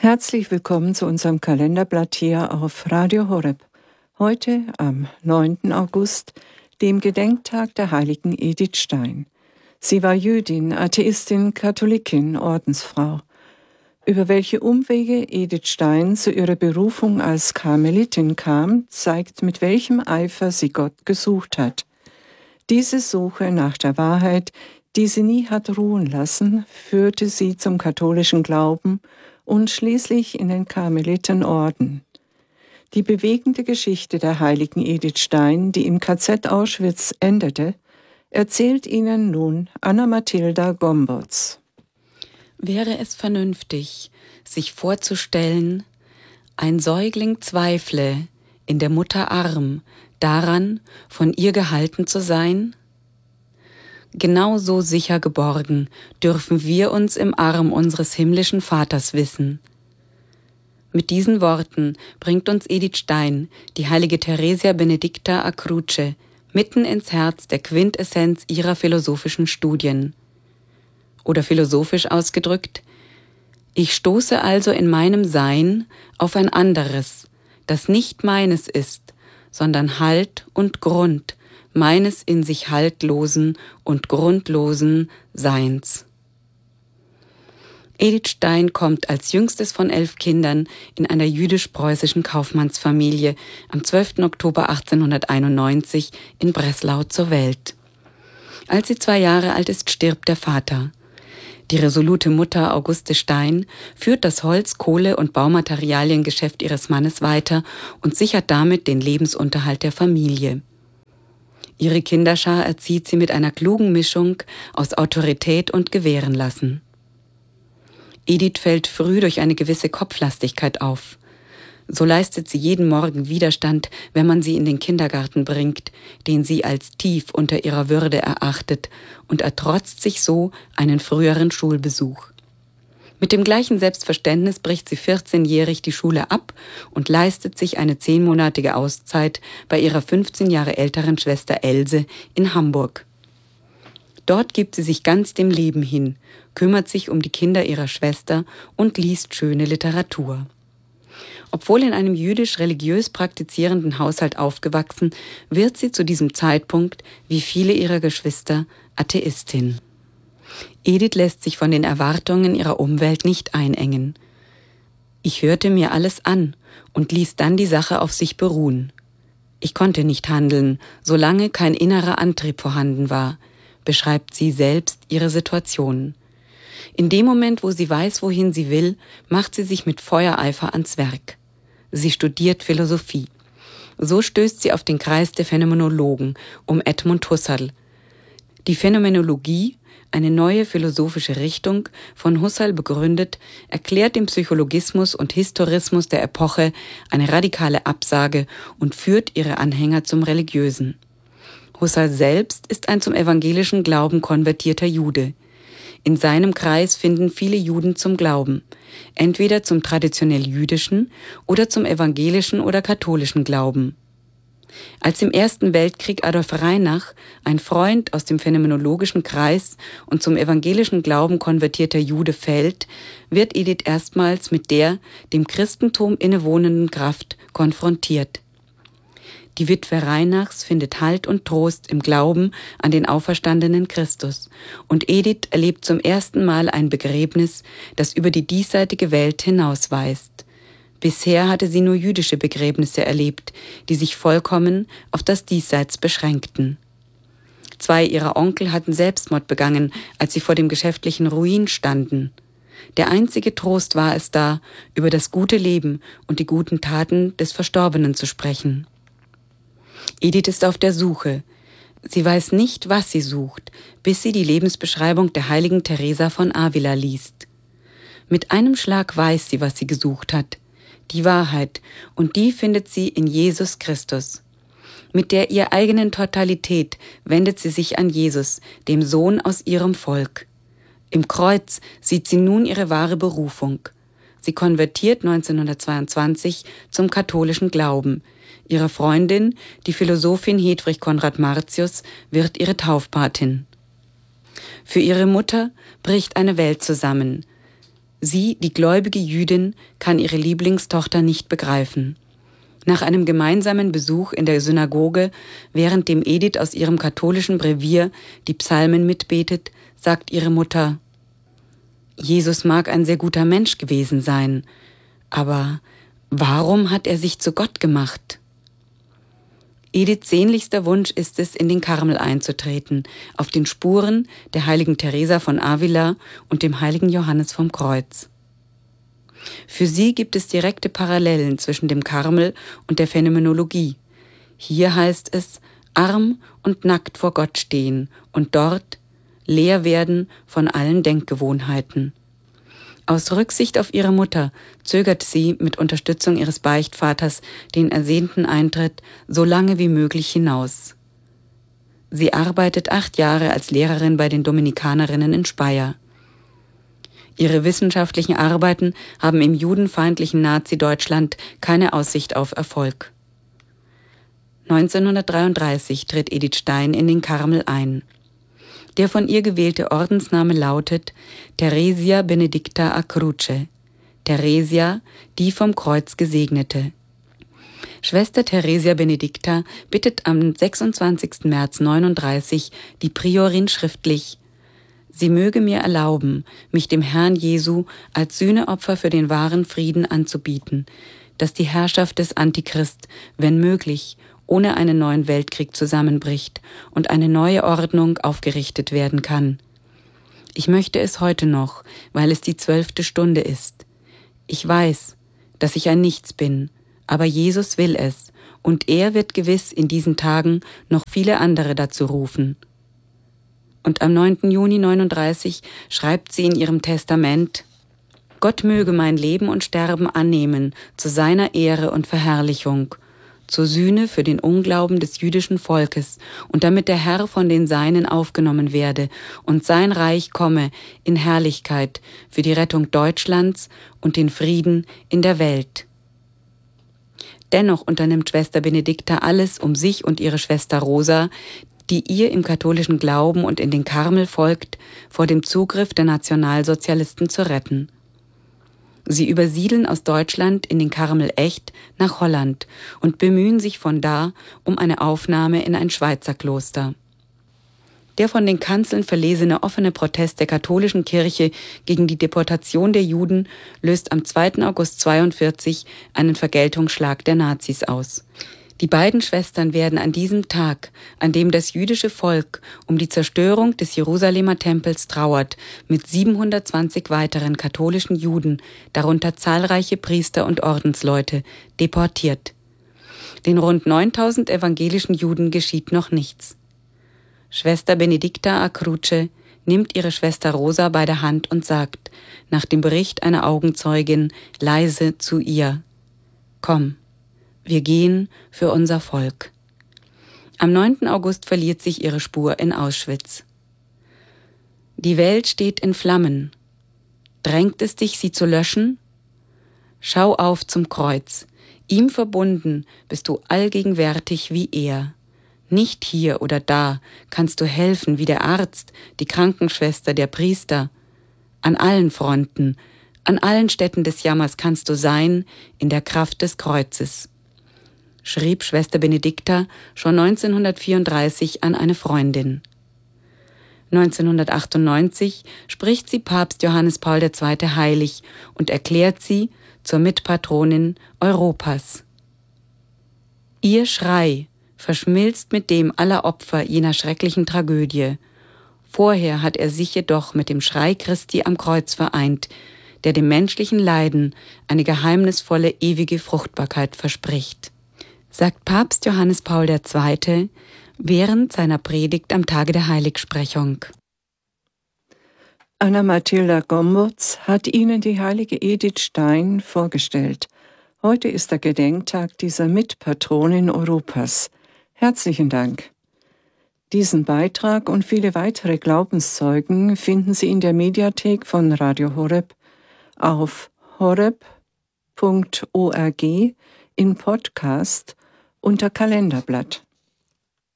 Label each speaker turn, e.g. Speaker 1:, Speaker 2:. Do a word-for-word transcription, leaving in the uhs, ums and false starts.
Speaker 1: Herzlich willkommen zu unserem Kalenderblatt hier auf Radio Horeb. Heute am neunten August, dem Gedenktag der heiligen Edith Stein. Sie war Jüdin, Atheistin, Katholikin, Ordensfrau. Über welche Umwege Edith Stein zu ihrer Berufung als Karmelitin kam, zeigt, mit welchem Eifer sie Gott gesucht hat. Diese Suche nach der Wahrheit, die sie nie hat ruhen lassen, führte sie zum katholischen Glauben und schließlich in den Karmelitenorden. Die bewegende Geschichte der heiligen Edith Stein, die im K Z Auschwitz endete, erzählt Ihnen nun Anna-Mathilda Gomboz.
Speaker 2: Wäre es vernünftig, sich vorzustellen, ein Säugling zweifle in der Mutter Arm daran, von ihr gehalten zu sein? Genauso sicher geborgen dürfen wir uns im Arm unseres himmlischen Vaters wissen. Mit diesen Worten bringt uns Edith Stein, die heilige Theresia Benedicta a Croce, mitten ins Herz der Quintessenz ihrer philosophischen Studien. Oder philosophisch ausgedrückt: Ich stoße also in meinem Sein auf ein anderes, das nicht meines ist, sondern Halt und Grund meines in sich haltlosen und grundlosen Seins. Edith Stein kommt als jüngstes von elf Kindern in einer jüdisch-preußischen Kaufmannsfamilie am zwölften Oktober achtzehnhunderteinundneunzig in Breslau zur Welt. Als sie zwei Jahre alt ist, stirbt der Vater. Die resolute Mutter Auguste Stein führt das Holz-, Kohle- und Baumaterialiengeschäft ihres Mannes weiter und sichert damit den Lebensunterhalt der Familie. Ihre Kinderschar erzieht sie mit einer klugen Mischung aus Autorität und Gewährenlassen. Edith fällt früh durch eine gewisse Kopflastigkeit auf. So leistet sie jeden Morgen Widerstand, wenn man sie in den Kindergarten bringt, den sie als tief unter ihrer Würde erachtet, und ertrotzt sich so einen früheren Schulbesuch. Mit dem gleichen Selbstverständnis bricht sie vierzehnjährig die Schule ab und leistet sich eine zehnmonatige Auszeit bei ihrer fünfzehn Jahre älteren Schwester Else in Hamburg. Dort gibt sie sich ganz dem Leben hin, kümmert sich um die Kinder ihrer Schwester und liest schöne Literatur. Obwohl in einem jüdisch-religiös praktizierenden Haushalt aufgewachsen, wird sie zu diesem Zeitpunkt, wie viele ihrer Geschwister, Atheistin. Edith lässt sich von den Erwartungen ihrer Umwelt nicht einengen. Ich hörte mir alles an und ließ dann die Sache auf sich beruhen. Ich konnte nicht handeln, solange kein innerer Antrieb vorhanden war, beschreibt sie selbst ihre Situation. In dem Moment, wo sie weiß, wohin sie will, macht sie sich mit Feuereifer ans Werk. Sie studiert Philosophie. So stößt sie auf den Kreis der Phänomenologen um Edmund Husserl. Die Phänomenologie, eine neue philosophische Richtung, von Husserl begründet, erklärt dem Psychologismus und Historismus der Epoche eine radikale Absage und führt ihre Anhänger zum Religiösen. Husserl selbst ist ein zum evangelischen Glauben konvertierter Jude. In seinem Kreis finden viele Juden zum Glauben, entweder zum traditionell jüdischen oder zum evangelischen oder katholischen Glauben. Als im Ersten Weltkrieg Adolf Reinach, ein Freund aus dem phänomenologischen Kreis und zum evangelischen Glauben konvertierter Jude, fällt, wird Edith erstmals mit der dem Christentum innewohnenden Kraft konfrontiert. Die Witwe Reinachs findet Halt und Trost im Glauben an den auferstandenen Christus, und Edith erlebt zum ersten Mal ein Begräbnis, das über die diesseitige Welt hinausweist. Bisher hatte sie nur jüdische Begräbnisse erlebt, die sich vollkommen auf das Diesseits beschränkten. Zwei ihrer Onkel hatten Selbstmord begangen, als sie vor dem geschäftlichen Ruin standen. Der einzige Trost war es da, über das gute Leben und die guten Taten des Verstorbenen zu sprechen. Edith ist auf der Suche. Sie weiß nicht, was sie sucht, bis sie die Lebensbeschreibung der heiligen Teresa von Avila liest. Mit einem Schlag weiß sie, was sie gesucht hat. Die Wahrheit, und die findet sie in Jesus Christus. Mit der ihr eigenen Totalität wendet sie sich an Jesus, dem Sohn aus ihrem Volk. Im Kreuz sieht sie nun ihre wahre Berufung. Sie konvertiert neunzehnhundertzweiundzwanzig zum katholischen Glauben. Ihre Freundin, die Philosophin Hedwig Konrad Martius, wird ihre Taufpatin. Für ihre Mutter bricht eine Welt zusammen. Sie, die gläubige Jüdin, kann ihre Lieblingstochter nicht begreifen. Nach einem gemeinsamen Besuch in der Synagoge, während dem Edith aus ihrem katholischen Brevier die Psalmen mitbetet, sagt ihre Mutter: Jesus mag ein sehr guter Mensch gewesen sein, aber warum hat er sich zu Gott gemacht? Ediths sehnlichster Wunsch ist es, in den Karmel einzutreten, auf den Spuren der heiligen Teresa von Avila und dem heiligen Johannes vom Kreuz. Für sie gibt es direkte Parallelen zwischen dem Karmel und der Phänomenologie. Hier heißt es, arm und nackt vor Gott stehen und dort leer werden von allen Denkgewohnheiten. Aus Rücksicht auf ihre Mutter zögert sie mit Unterstützung ihres Beichtvaters den ersehnten Eintritt so lange wie möglich hinaus. Sie arbeitet acht Jahre als Lehrerin bei den Dominikanerinnen in Speyer. Ihre wissenschaftlichen Arbeiten haben im judenfeindlichen Nazi-Deutschland keine Aussicht auf Erfolg. neunzehnhundertdreiunddreißig tritt Edith Stein in den Karmel ein. Der von ihr gewählte Ordensname lautet Theresia Benedicta a Cruce, Theresia, die vom Kreuz Gesegnete. Schwester Theresia Benedicta bittet am sechsundzwanzigsten März neununddreißig die Priorin schriftlich: Sie möge mir erlauben, mich dem Herrn Jesu als Sühneopfer für den wahren Frieden anzubieten, dass die Herrschaft des Antichrist, wenn möglich, ohne einen neuen Weltkrieg zusammenbricht und eine neue Ordnung aufgerichtet werden kann. Ich möchte es heute noch, weil es die zwölfte Stunde ist. Ich weiß, dass ich ein Nichts bin, aber Jesus will es, und er wird gewiss in diesen Tagen noch viele andere dazu rufen. Und am neunten Juni neununddreißig schreibt sie in ihrem Testament: Gott möge mein Leben und Sterben annehmen zu seiner Ehre und Verherrlichung, zur Sühne für den Unglauben des jüdischen Volkes und damit der Herr von den Seinen aufgenommen werde und sein Reich komme in Herrlichkeit für die Rettung Deutschlands und den Frieden in der Welt. Dennoch unternimmt Schwester Benedicta alles, um sich und ihre Schwester Rosa, die ihr im katholischen Glauben und in den Karmel folgt, vor dem Zugriff der Nationalsozialisten zu retten. Sie übersiedeln aus Deutschland in den Karmel Echt nach Holland und bemühen sich von da um eine Aufnahme in ein Schweizer Kloster. Der von den Kanzeln verlesene offene Protest der katholischen Kirche gegen die Deportation der Juden löst am zweiten August zweiundvierzig einen Vergeltungsschlag der Nazis aus. Die beiden Schwestern werden an diesem Tag, an dem das jüdische Volk um die Zerstörung des Jerusalemer Tempels trauert, mit siebenhundertzwanzig weiteren katholischen Juden, darunter zahlreiche Priester und Ordensleute, deportiert. Den rund neuntausend evangelischen Juden geschieht noch nichts. Schwester Benedicta a Cruce nimmt ihre Schwester Rosa bei der Hand und sagt, nach dem Bericht einer Augenzeugin, leise zu ihr: Komm, wir gehen für unser Volk. Am neunten August verliert sich ihre Spur in Auschwitz. Die Welt steht in Flammen. Drängt es dich, sie zu löschen? Schau auf zum Kreuz. Ihm verbunden bist du allgegenwärtig wie er. Nicht hier oder da kannst du helfen wie der Arzt, die Krankenschwester, der Priester. An allen Fronten, an allen Stätten des Jammers kannst du sein, in der Kraft des Kreuzes, schrieb Schwester Benedicta schon neunzehnhundertvierunddreißig an eine Freundin. neunzehnhundertachtundneunzig spricht sie Papst Johannes Paul der Zweite heilig und erklärt sie zur Mitpatronin Europas. Ihr Schrei verschmilzt mit dem aller Opfer jener schrecklichen Tragödie. Vorher hat er sich jedoch mit dem Schrei Christi am Kreuz vereint, der dem menschlichen Leiden eine geheimnisvolle ewige Fruchtbarkeit verspricht, sagt Papst Johannes Paul der Zweite während seiner Predigt am Tage der Heiligsprechung.
Speaker 1: Anna Mathilda Gomberz hat Ihnen die heilige Edith Stein vorgestellt. Heute ist der Gedenktag dieser Mitpatronin Europas. Herzlichen Dank. Diesen Beitrag und viele weitere Glaubenszeugen finden Sie in der Mediathek von Radio Horeb auf horeb punkt org in Podcast unter Kalenderblatt.